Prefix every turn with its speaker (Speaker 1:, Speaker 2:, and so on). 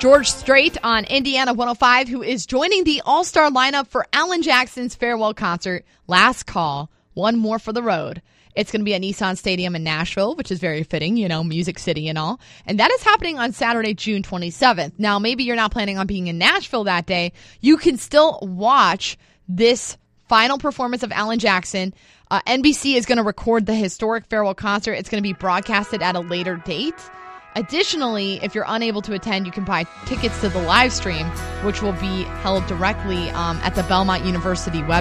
Speaker 1: George Strait on Indiana 105, who is joining the all-star lineup for Alan Jackson's farewell concert. Last call, one more for the road. It's going to be at Nissan Stadium in Nashville, which is very fitting, Music City and all. And that is happening on Saturday, June 27th. Now, maybe you're not planning on being in Nashville that day. You can still watch this final performance of Alan Jackson. NBC is going to record the historic farewell concert. It's going to be broadcasted at a later date. Additionally, if you're unable to attend, you can buy tickets to the live stream, which will be held directly at the Belmont University website.